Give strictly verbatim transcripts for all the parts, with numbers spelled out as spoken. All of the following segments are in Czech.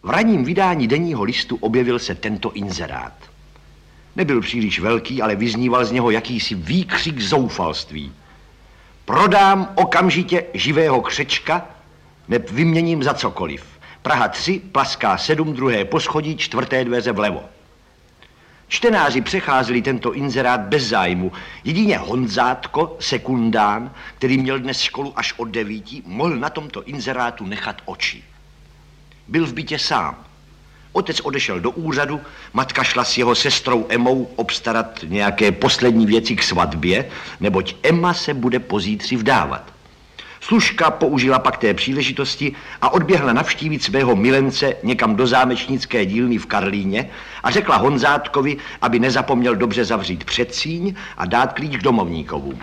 V ranním vydání denního listu objevil se tento inzerát. Nebyl příliš velký, ale vyzníval z něho jakýsi výkřik zoufalství. Prodám okamžitě živého křečka, neb vyměním za cokoliv. Praha tři, Plaská sedm, druhé poschodí, čtvrté dveře vlevo. Čtenáři přecházeli tento inzerát bez zájmu. Jedině Honzátko, sekundán, který měl dnes školu až od devíti, mohl na tomto inzerátu nechat oči. Byl v bytě sám. Otec odešel do úřadu, matka šla s jeho sestrou Emou obstarat nějaké poslední věci k svatbě, neboť Emma se bude pozítří vdávat. Služka použila pak té příležitosti a odběhla navštívit svého milence někam do zámečnické dílny v Karlíně a řekla Honzátkovi, aby nezapomněl dobře zavřít předsíň a dát klíč k domovníkovům.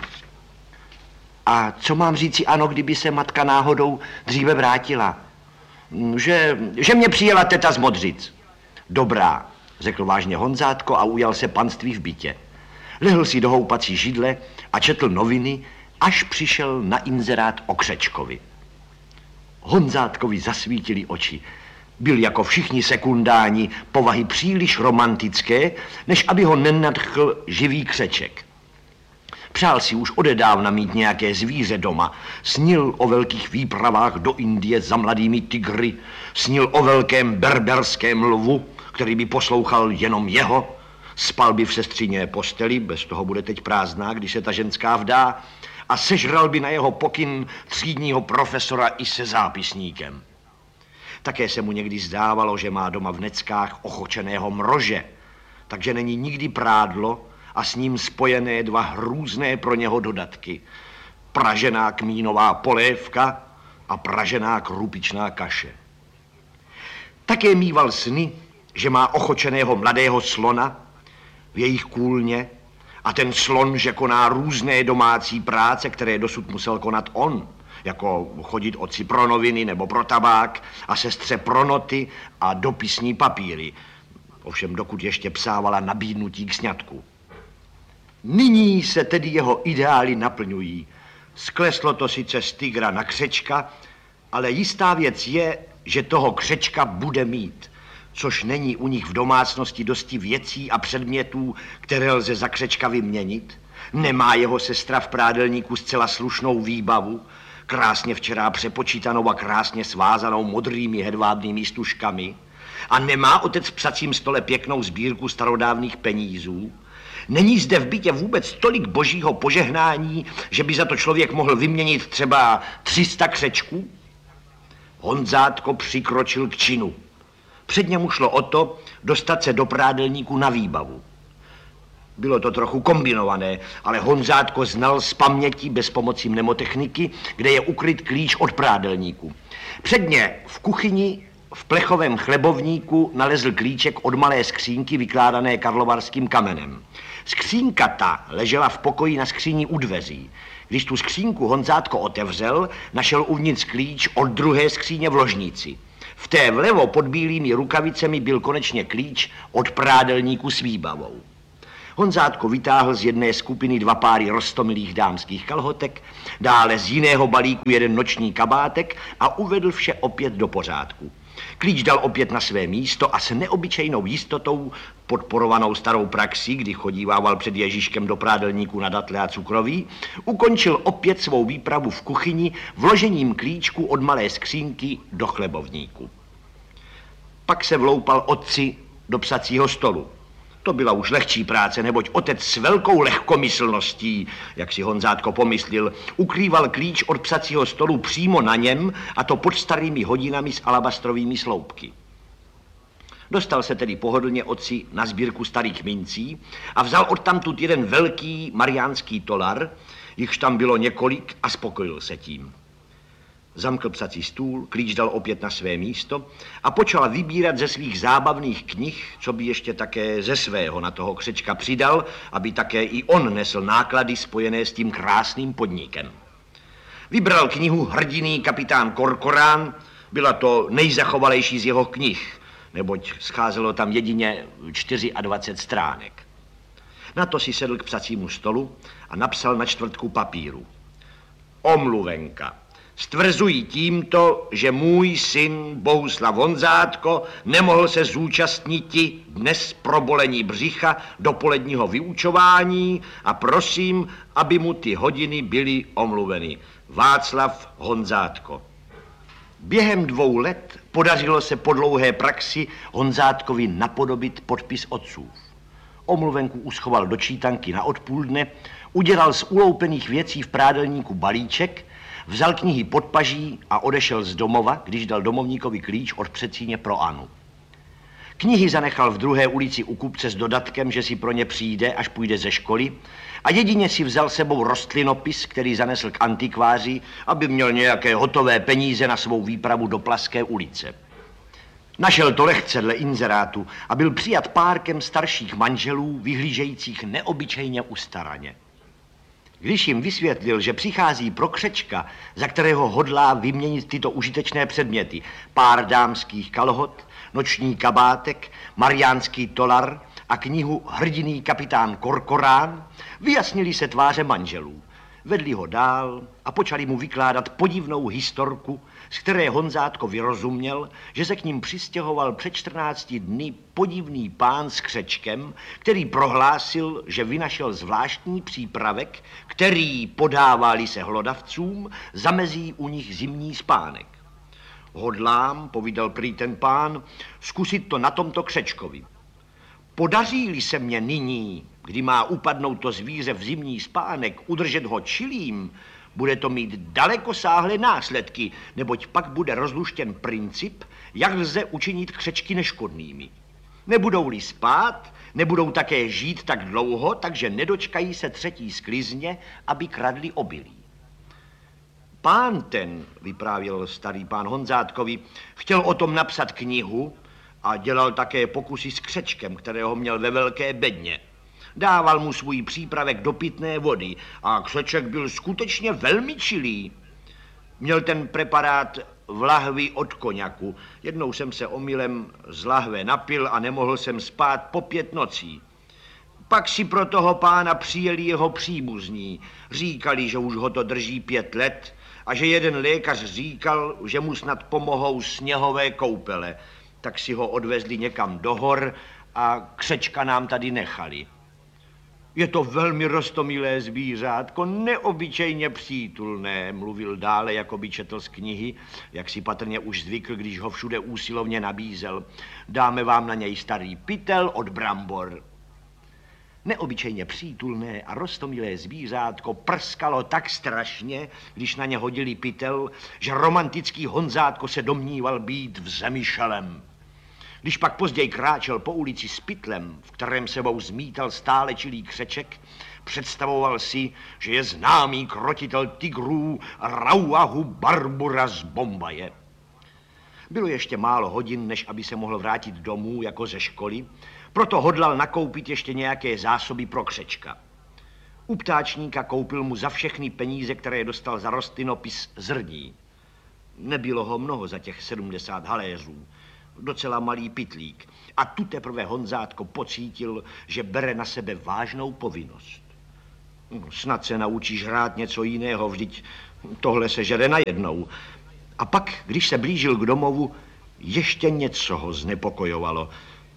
A co mám říci ano, kdyby se matka náhodou dříve vrátila? Že, že mě přijela teta z Modřic. Dobrá, řekl vážně Honzátko a ujal se panství v bytě. Lehl si do houpací židle a četl noviny, až přišel na inzerát o křečkovi. Honzátkovi zasvítily oči. Byl jako všichni sekundáni povahy příliš romantické, než aby ho nenadchl živý křeček. Přál si už odedávna mít nějaké zvíře doma. Snil o velkých výpravách do Indie za mladými tygry. Snil o velkém berberském lvu, který by poslouchal jenom jeho. Spal by v sestřině posteli, bez toho bude teď prázdná, když se ta ženská vdá. A sežral by na jeho pokyn třídního profesora i se zápisníkem. Také se mu někdy zdávalo, že má doma v Neckách ochočeného mrože, takže není nikdy prádlo a s ním spojené dva hrůzné pro něho dodatky. Pražená kmínová polévka a pražená krupičná kaše. Také mýval sny, že má ochočeného mladého slona v jejich kůlně a ten slon, že koná různé domácí práce, které dosud musel konat on, jako chodit otci pro noviny nebo pro tabák a sestře pro noty a dopisní papíry, ovšem dokud ještě psávala nabídnutí k sňatku. Nyní se tedy jeho ideály naplňují. Skleslo to sice z tygra na křečka, ale jistá věc je, že toho křečka bude mít, což není u nich v domácnosti dosti věcí a předmětů, které lze za křečka vyměnit. Nemá jeho sestra v prádelníku zcela slušnou výbavu, krásně včera přepočítanou a krásně svázanou modrými hedvábnými stužkami. A nemá otec v psacím stole pěknou sbírku starodávných penízů. Není zde v bytě vůbec tolik božího požehnání, že by za to člověk mohl vyměnit třeba tři sta křečků? Honzátko přikročil k činu. Před němu šlo o to dostat se do prádelníku na výbavu. Bylo to trochu kombinované, ale Honzátko znal z paměti bez pomoci mnemotechniky, kde je ukryt klíč od prádelníku. Předně v kuchyni v plechovém chlebovníku nalezl klíček od malé skřínky vykládané karlovarským kamenem. Skřínka ta ležela v pokoji na skříni u dveří. Když tu skřínku Honzátko otevřel, našel uvnitř klíč od druhé skříně v ložnici. V té vlevo pod bílými rukavicemi byl konečně klíč od prádelníku s výbavou. Honzátko vytáhl z jedné skupiny dva páry roztomilých dámských kalhotek, dále z jiného balíku jeden noční kabátek a uvedl vše opět do pořádku. Klíč dal opět na své místo a s neobyčejnou jistotou, podporovanou starou praxí, kdy chodívával před Ježíškem do prádelníku na datle a cukroví, ukončil opět svou výpravu v kuchyni vložením klíčku od malé skřínky do chlebovníku. Pak se vloupal otci do psacího stolu. To byla už lehčí práce, neboť otec s velkou lehkomyslností, jak si Honzátko pomyslil, ukrýval klíč od psacího stolu přímo na něm, a to pod starými hodinami s alabastrovými sloupky. Dostal se tedy pohodlně otci na sbírku starých mincí a vzal odtamtud jeden velký mariánský tolar, jichž tam bylo několik, a spokojil se tím. Zamkl psací stůl, klíč dal opět na své místo a počal vybírat ze svých zábavných knih, co by ještě také ze svého na toho křečka přidal, aby také i on nesl náklady spojené s tím krásným podnikem. Vybral knihu Hrdinný kapitán Korkorán, byla to nejzachovalejší z jeho knih, neboť scházelo tam jedině dvacet čtyři stránek. Na to si sedl k psacímu stolu a napsal na čtvrtku papíru. Omluvenka. Stvrzuji tímto, že můj syn Bohuslav Honzátko nemohl se zúčastniti dnes probolení břicha dopoledního vyučování a prosím, aby mu ty hodiny byly omluveny. Václav Honzátko. Během dvou let podařilo se po dlouhé praxi Honzátkovi napodobit podpis otcův. Omluvenku uschoval do čítanky na odpoledne, udělal z uloupených věcí v prádelníku balíček, vzal knihy pod paží a odešel z domova, když dal domovníkovi klíč od předsíně pro Anu. Knihy zanechal v druhé ulici u kupce s dodatkem, že si pro ně přijde, až půjde ze školy, a jedině si vzal sebou rostlinopis, který zanesl k antikváři, aby měl nějaké hotové peníze na svou výpravu do Plaské ulice. Našel to lehce dle inzerátu a byl přijat párkem starších manželů, vyhlížejících neobyčejně ustaraně. Když jim vysvětlil, že přichází pro křečka, za kterého hodlá vyměnit tyto užitečné předměty, pár dámských kalhot, noční kabátek, mariánský tolar a knihu Hrdinný kapitán Korkorán, vyjasnili se tváře manželů. Vedli ho dál a počali mu vykládat podivnou historku, z které Honzátko vyrozuměl, že se k ním přistěhoval před čtrnácti dny podivný pán s křečkem, který prohlásil, že vynašel zvláštní přípravek, který, podává-li se hlodavcům, zamezí u nich zimní spánek. Hodlám, povídal prý ten pán, zkusit to na tomto křečkovi. Podaří-li se mně nyní, kdy má upadnout to zvíře v zimní spánek, udržet ho čilým, bude to mít dalekosáhlé následky, neboť pak bude rozluštěn princip, jak lze učinit křečky neškodnými. Nebudou-li spát, nebudou také žít tak dlouho, takže nedočkají se třetí sklizně, aby kradli obilí. Pán ten, vyprávěl starý pán Honzátkovi, chtěl o tom napsat knihu a dělal také pokusy s křečkem, kterého měl ve velké bedně. Dával mu svůj přípravek do pitné vody a křeček byl skutečně velmi čilý. Měl ten preparát v lahvi od koňaku. Jednou jsem se omylem z lahve napil a nemohl jsem spát po pět nocí. Pak si pro toho pána přijeli jeho příbuzní. Říkali, že už ho to drží pět let a že jeden lékař říkal, že mu snad pomohou sněhové koupele. Tak si ho odvezli někam do hor a křečka nám tady nechali. Je to velmi roztomilé zvířátko, neobyčejně přítulné, mluvil dále, jako by četl z knihy, jak si patrně už zvykl, když ho všude úsilovně nabízel. Dáme vám na něj starý pytel od brambor. Neobyčejně přítulné a roztomilé zvířátko prskalo tak strašně, když na ně hodili pytel, že romantický Honzátko se domníval být v zemi šelem. Když pak později kráčel po ulici s pytlem, v kterém sebou zmítal stále čilý křeček, představoval si, že je známý krotitel tigrů Rauahu Barbura z Bombaje. Bylo ještě málo hodin, než aby se mohl vrátit domů jako ze školy, proto hodlal nakoupit ještě nějaké zásoby pro křečka. U ptáčníka koupil mu za všechny peníze, které dostal za rostlinopis, zrní. Nebylo ho mnoho za těch sedmdesát haléřů. Docela malý pytlík. A tu teprve Honzátko pocítil, že bere na sebe vážnou povinnost. Snad se naučí žrát něco jiného, vždyť tohle se žere najednou. A pak, když se blížil k domovu, ještě něco ho znepokojovalo.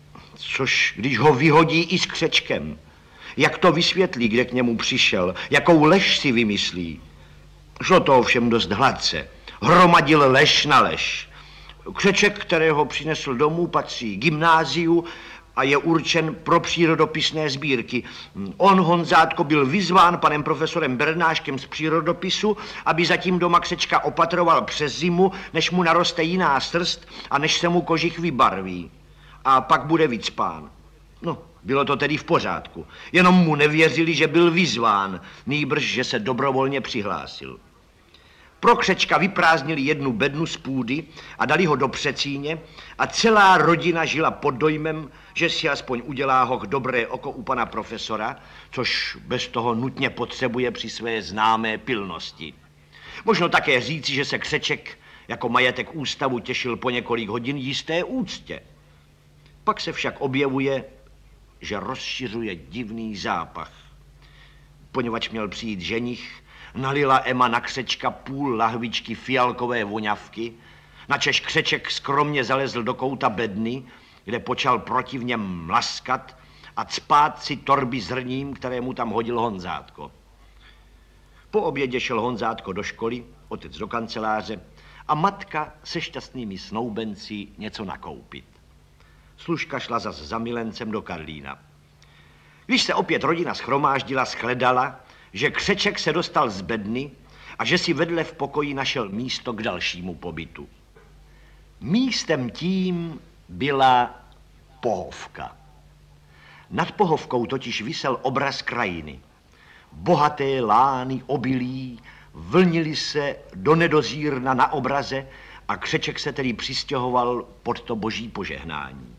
Což, když ho vyhodí i s křečkem. Jak to vysvětlí, kde k němu přišel, jakou lež si vymyslí. Šlo to ovšem dost hladce. Hromadil lež na lež. Křeček, kterého přinesl domů, patří gymnáziu a je určen pro přírodopisné sbírky. On, Honzátko, byl vyzván panem profesorem Bernáškem z přírodopisu, aby zatím doma křečka opatroval přes zimu, než mu naroste jiná srst a než se mu kožich vybarví. A pak bude vycpán. No, bylo to tedy v pořádku. Jenom mu nevěřili, že byl vyzván, nýbrž, že se dobrovolně přihlásil. Pro křečka vyprázdnili jednu bednu z půdy a dali ho do přecíně a celá rodina žila pod dojmem, že si aspoň udělá hoch dobré oko u pana profesora, což bez toho nutně potřebuje při své známé pilnosti. Možno také říci, že se křeček jako majetek ústavu těšil po několik hodin jisté úctě. Pak se však objevuje, že rozšiřuje divný zápach. Poněvadž měl přijít ženich, Nalila Ema na Křečka půl lahvičky fialkové voňavky, načež Křeček skromně zalezl do kouta bedny, kde počal protivně mlaskat a cpát si torby s hrním, které mu tam hodil Honzátko. Po obědě šel Honzátko do školy, otec do kanceláře a matka se šťastnými snoubenci něco nakoupit. Služka šla zas za milencem do Karlína. Když se opět rodina shromáždila, shledala, že Křeček se dostal z bedny a že si vedle v pokoji našel místo k dalšímu pobytu. Místem tím byla pohovka. Nad pohovkou totiž visel obraz krajiny. Bohaté lány obilí vlnily se do nedozírna na obraze a Křeček se tedy přistěhoval pod to boží požehnání.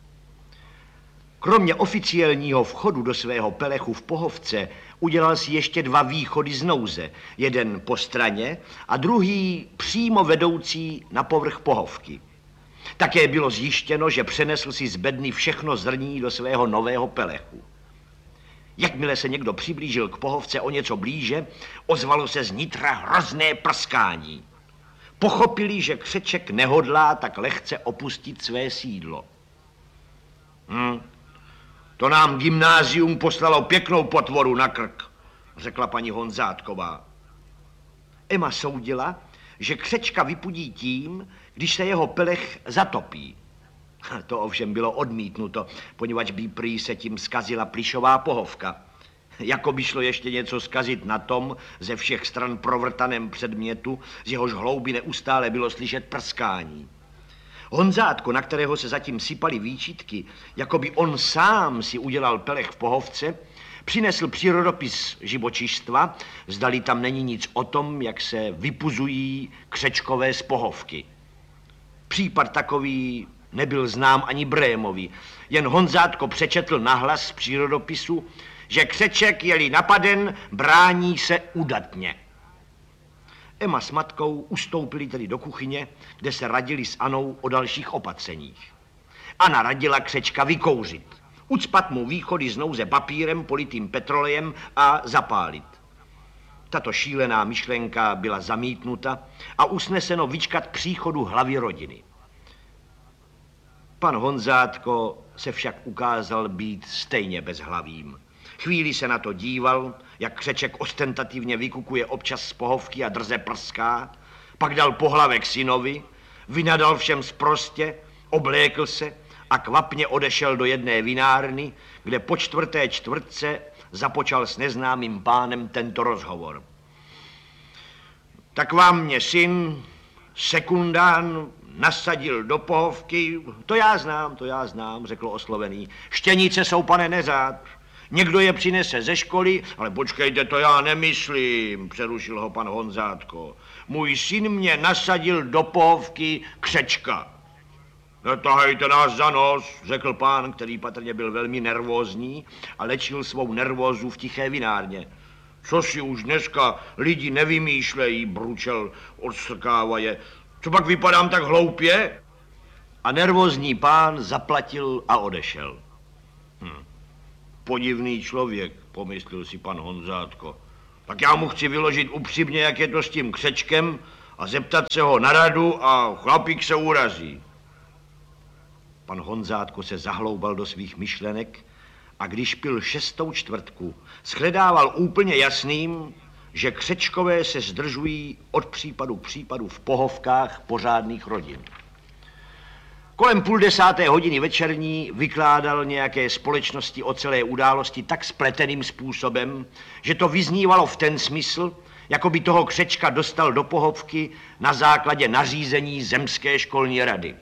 Kromě oficiálního vchodu do svého pelechu v pohovce udělal si ještě dva východy z nouze, jeden po straně a druhý přímo vedoucí na povrch pohovky. Také bylo zjištěno, že přenesl si z bedny všechno zrní do svého nového pelechu. Jakmile se někdo přiblížil k pohovce o něco blíže, ozvalo se z nitra hrozné prskání. Pochopili, že Křeček nehodlá tak lehce opustit své sídlo. Hm, to nám gymnázium poslalo pěknou potvoru na krk, řekla paní Honzátková. Ema soudila, že Křečka vypudí tím, když se jeho pelech zatopí. To ovšem bylo odmítnuto, poněvadž by prý se tím zkazila plišová pohovka. Jako by šlo ještě něco zkazit na tom ze všech stran provrtaném předmětu, z jehož hlouby neustále bylo slyšet prskání. Honzátko, na kterého se zatím sypaly výčitky, jako by on sám si udělal pelech v pohovce, přinesl přírodopis živočištva, zdali tam není nic o tom, jak se vypuzují křečkové z pohovky. Případ takový nebyl znám ani Brémovi, jen Honzátko přečetl nahlas z přírodopisu, že Křeček, je-li napaden, brání se udatně. Ema s matkou ustoupili tedy do kuchyně, kde se radili s Anou o dalších opatřeních. Ana radila Křečka vykouřit, ucpat mu východy z nouze papírem politým petrolejem a zapálit. Tato šílená myšlenka byla zamítnuta a usneseno vyčkat příchodu hlavy rodiny. Pan Honzátko se však ukázal být stejně bezhlavým. Chvíli se na to díval, jak Křeček ostentativně vykukuje občas z pohovky a drze prská, pak dal pohlavek synovi, vynadal všem sprostě, oblékl se a kvapně odešel do jedné vinárny, kde po čtvrté čtvrtce započal s neznámým pánem tento rozhovor. Tak vám mě syn, sekundán, nasadil do pohovky. To já znám, to já znám, řekl oslovený. Štěnice jsou, pane, neřád. Někdo je přinese ze školy, ale počkejte, to já nemyslím, přerušil ho pan Honzátko. Můj syn mě nasadil do pohovky Křečka. Netahejte nás za nos, řekl pán, který patrně byl velmi nervózní a léčil svou nervózu v tiché vinárně. Co si už dneska lidi nevymýšlejí, bručel odstrkávaje. Co pak vypadám tak hloupě? A nervózní pán zaplatil a odešel. Hm. Podivný člověk, pomyslel si pan Honzátko. Tak já mu chci vyložit upřímně, jak je to s tím Křečkem a zeptat se ho na radu a chlapík se urazí. Pan Honzátko se zahloubal do svých myšlenek a když pil šestou čtvrtku, shledával úplně jasným, že Křečkové se zdržují od případu k případu v pohovkách pořádných rodin. Kolem půl desáté hodiny večerní vykládal nějaké společnosti o celé události tak spleteným způsobem, že to vyznívalo v ten smysl, jako by toho Křečka dostal do pohovky na základě nařízení Zemské školní rady.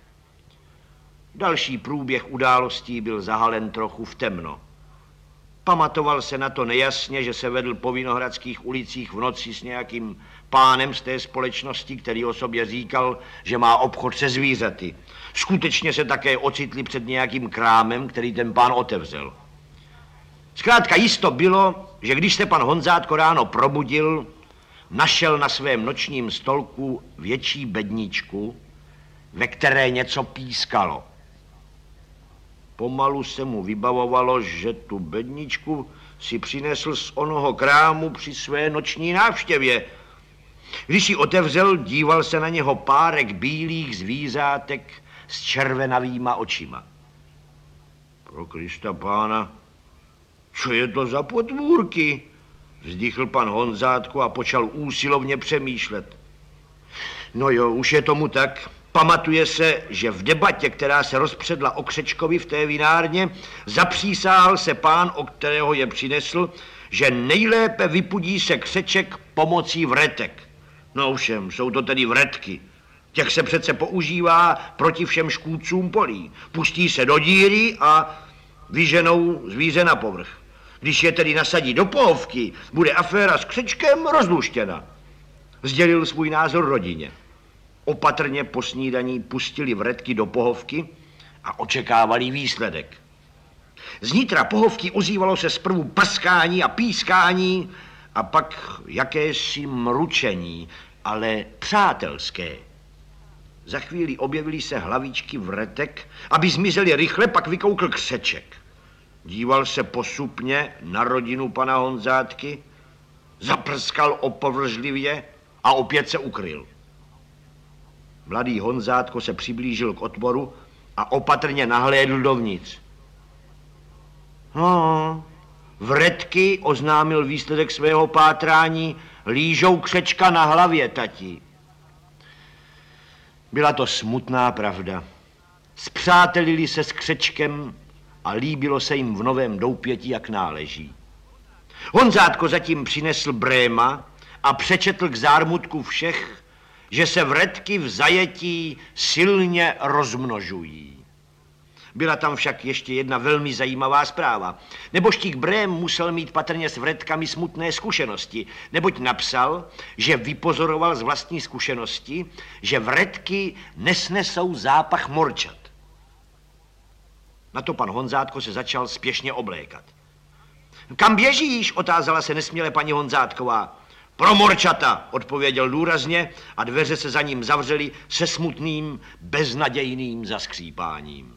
Další průběh událostí byl zahalen trochu v temno. Pamatoval se na to nejasně, že se vedl po vinohradských ulicích v noci s nějakým pánem z té společnosti, který o sobě říkal, že má obchod se zvířaty. Skutečně se také ocitli před nějakým krámem, který ten pán otevřel. Zkrátka jisto bylo, že když se pan Honzátko ráno probudil, našel na svém nočním stolku větší bedničku, ve které něco pískalo. Pomalu se mu vybavovalo, že tu bedničku si přinesl z onoho krámu při své noční návštěvě. Když ji otevřel, díval se na něho párek bílých zvířátek s červenavýma očima. Pro Krista pána, co je to za potvůrky? Vzdychl pan Honzátko a počal úsilovně přemýšlet. No jo, už je tomu tak. Pamatuje se, že v debatě, která se rozpředla o Křečkovi v té vinárně, zapřísáhl se pán, o kterého je přinesl, že nejlépe vypudí se Křeček pomocí vretek. No ovšem, jsou to tedy vretky. Těch se přece používá proti všem škůdcům polí. Pustí se do díry a vyženou zvíře na povrch. Když je tedy nasadí do pohovky, bude aféra s Křečkem rozluštěna. Sdělil svůj názor rodině. Opatrně po snídaní pustili vretky do pohovky a očekávali výsledek. Znitra pohovky ozývalo se zprvu prskání a pískání a pak jakési mručení, ale přátelské. Za chvíli objevily se hlavičky vretek, aby zmizely rychle, pak vykoukl Křeček. Díval se posupně na rodinu pana Honzátky, zaprskal opovržlivě a opět se ukryl. Mladý Honzátko se přiblížil k otvoru a opatrně nahlédl dovnitř. No, vretky, oznámil výsledek svého pátrání, lížou Křečka na hlavě, tati. Byla to smutná pravda. Spřátelili se s Křečkem a líbilo se jim v Novém Doupěti, jak náleží. Honzátko zatím přinesl bréma a přečetl k zármutku všech, že se vretky v zajetí silně rozmnožují. Byla tam však ještě jedna velmi zajímavá zpráva. Nebožtík Brém musel mít patrně s vretkami smutné zkušenosti, neboť napsal, že vypozoroval z vlastní zkušenosti, že vretky nesnesou zápach morčat. Na to pan Honzátko se začal spěšně oblékat. Kam běžíš? Otázala se nesměle paní Honzátková. Pro morčata, odpověděl důrazně a dveře se za ním zavřely se smutným, beznadějným zaskřípáním.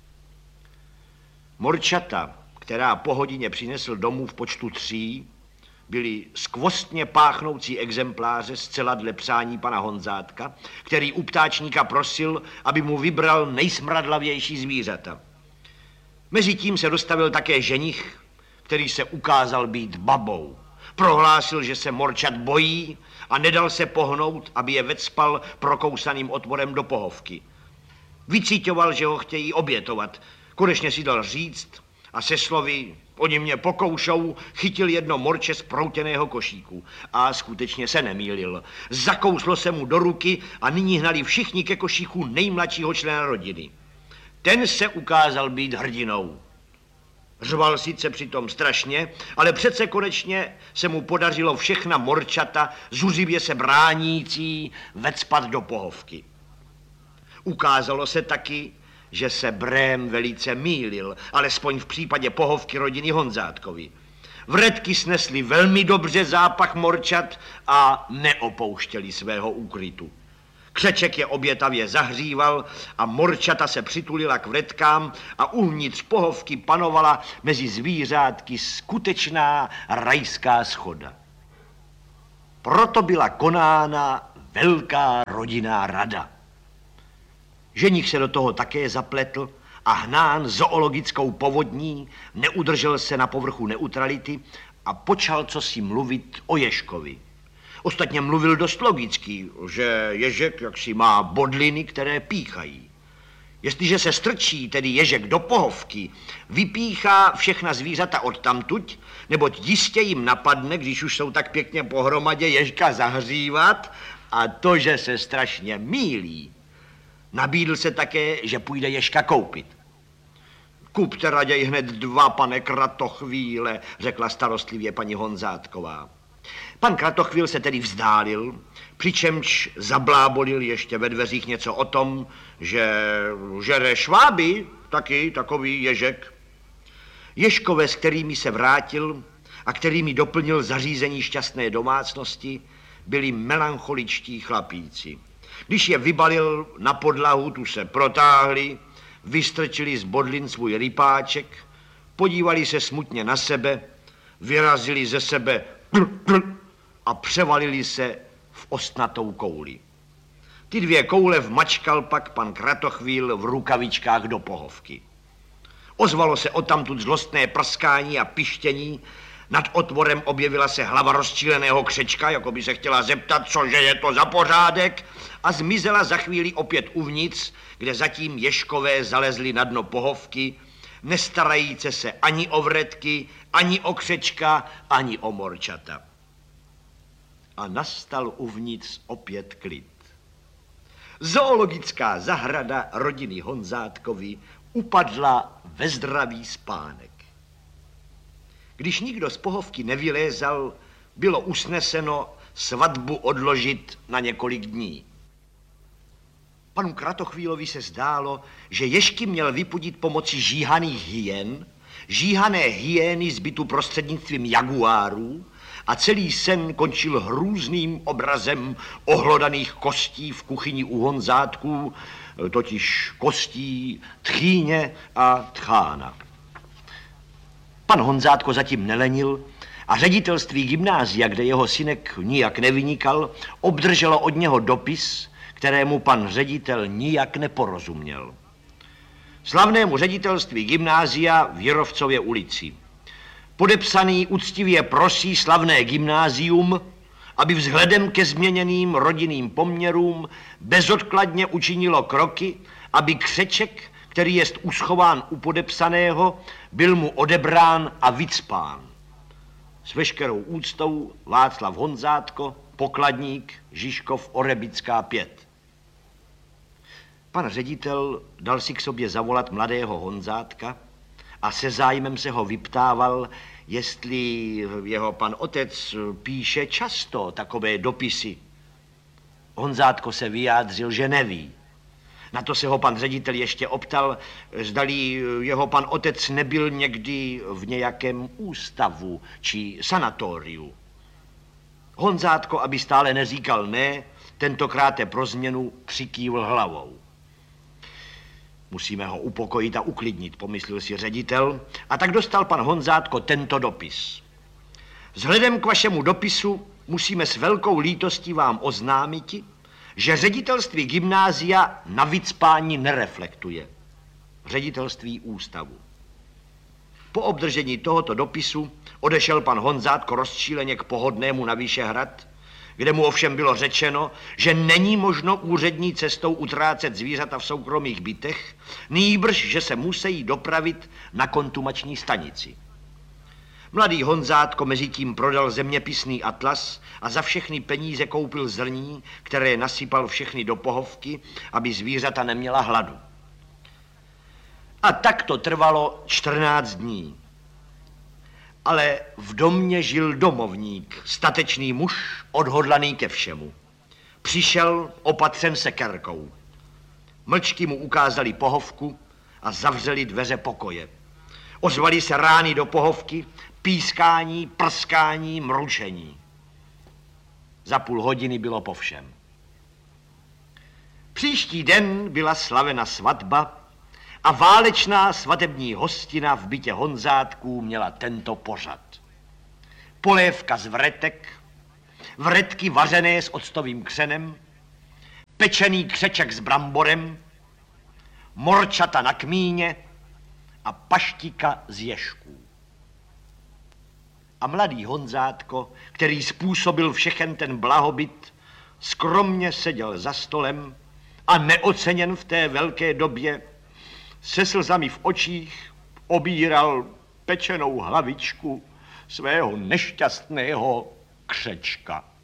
Morčata, která po hodině přinesl domů v počtu tří, byly skvostně páchnoucí exempláře zcela dle přání pana Honzátka, který u ptáčníka prosil, aby mu vybral nejsmradlavější zvířata. Mezitím se dostavil také ženich, který se ukázal být babou. Prohlásil, že se morčat bojí a nedal se pohnout, aby je vecpal prokousaným otvorem do pohovky. Vycíťoval, že ho chtějí obětovat. Konečně si dal říct a se slovy oni mě pokoušou, chytil jedno morče z proutěného košíku. A skutečně se nemýlil. Zakouslo se mu do ruky a nyní hnali všichni ke košíku nejmladšího člena rodiny. Ten se ukázal být hrdinou. Řval sice přitom strašně, ale přece konečně se mu podařilo všechna morčata, zuřivě se bránící, vecpat do pohovky. Ukázalo se taky, že se Brém velice mýlil, alespoň v případě pohovky rodiny Honzátkovi. Vretky snesly velmi dobře zápach morčat a neopouštěli svého úkrytu. Křeček je obětavě zahříval a morčata se přitulila k vretkám a uvnitř pohovky panovala mezi zvířátky skutečná rajská schoda. Proto byla konána velká rodinná rada. Ženich se do toho také zapletl a hnán zoologickou povodní neudržel se na povrchu neutrality a počal cosi mluvit o ježkovi. Ostatně mluvil dost logicky, že ježek jaksi má bodliny, které píchají. Jestliže se strčí tedy ježek do pohovky, vypíchá všechna zvířata odtamtuť, neboť jistě jim napadne, když už jsou tak pěkně pohromadě, ježka zahřívat a to, že se strašně mýlí. Nabídl se také, že půjde ježka koupit. Kupte raději hned dva, pane Kratochvíle, řekla starostlivě paní Honzátková. Pan Kratochvíl se tedy vzdálil, přičemž zablábolil ještě ve dveřích něco o tom, že žere šváby, taky takový ježek. Ježkové, s kterými se vrátil a kterými doplnil zařízení šťastné domácnosti, byli melancholičtí chlapíci. Když je vybalil na podlahu, tu se protáhli vystrčili z bodlin svůj rypáček, podívali se smutně na sebe, vyrazili ze sebe a převalili se v ostnatou kouli. Ty dvě koule vmačkal pak pan Kratochvíl v rukavičkách do pohovky. Ozvalo se odtamtud zlostné prskání a pištění, nad otvorem objevila se hlava rozčíleného křečka, jako by se chtěla zeptat, cože je to za pořádek, a zmizela za chvíli opět uvnitř, kde zatím ježkové zalezli na dno pohovky, nestarajíce se ani o vretky, ani o křečka, ani o morčata. A nastal uvnitř opět klid. Zoologická zahrada rodiny Honzátkovi upadla ve zdravý spánek. Když nikdo z pohovky nevylézal, bylo usneseno svatbu odložit na několik dní. Panu Kratochvílovi se zdálo, že ježky měl vypudit pomocí žíhaných hyen, žíhané hyény zbytu prostřednictvím jaguárů, a celý sen končil hrůzným obrazem ohlodaných kostí v kuchyni u Honzátků, totiž kostí Tchýně a Tchána. Pan Honzátko zatím nelenil a ředitelství gymnázia, kde jeho synek nijak nevynikal, obdrželo od něho dopis, kterému pan ředitel nijak neporozuměl. Slavnému ředitelství gymnázia v Jirovcově ulici. Podepsaný úctivě prosí slavné gymnázium, aby vzhledem ke změněným rodinným poměrům bezodkladně učinilo kroky, aby křeček, který jest uschován u podepsaného, byl mu odebrán a vycpán. S veškerou úctou Václav Honzátko, pokladník, Žižkov, Orebická pět. Pan ředitel dal si k sobě zavolat mladého Honzátka a se zájmem se ho vyptával, jestli jeho pan otec píše často takové dopisy. Honzátko se vyjádřil, že neví. Na to se ho pan ředitel ještě optal, zdali jeho pan otec nebyl někdy v nějakém ústavu či sanatoriu. Honzátko, aby stále neříkal ne, tentokrát pro změnu přikývl hlavou. Musíme ho upokojit a uklidnit, pomyslel si ředitel, a tak dostal pan Honzátko tento dopis. Vzhledem k vašemu dopisu musíme s velkou lítostí vám oznámiti, že ředitelství gymnázia na vycpání nereflektuje. Ředitelství ústavu. Po obdržení tohoto dopisu odešel pan Honzátko rozčíleně k Pohodnému na Vyšehrad, kde mu ovšem bylo řečeno, že není možno úřední cestou utrácet zvířata v soukromých bytech, nýbrž, že se musí dopravit na kontumační stanici. Mladý Honzátko mezitím prodal zeměpisný atlas a za všechny peníze koupil zrní, které nasypal všechny do pohovky, aby zvířata neměla hladu. A tak to trvalo čtrnáct dní. Ale v domě žil domovník, statečný muž, odhodlaný ke všemu. Přišel opatřen sekerkou. Mlčky mu ukázali pohovku a zavřeli dveře pokoje. Ozvaly se rány do pohovky, pískání, prskání, mručení. Za půl hodiny bylo po všem. Příští den byla slavena svatba a válečná svatební hostina v bytě Honzátků měla tento pořad. Polévka z vretek, vretky vařené s octovým křenem, pečený křeček s bramborem, morčata na kmíně a paštika z ježků. A mladý Honzátko, který způsobil všechen ten blahobyt, skromně seděl za stolem a neoceněn v té velké době, se slzami v očích obíral pečenou hlavičku svého nešťastného křečka.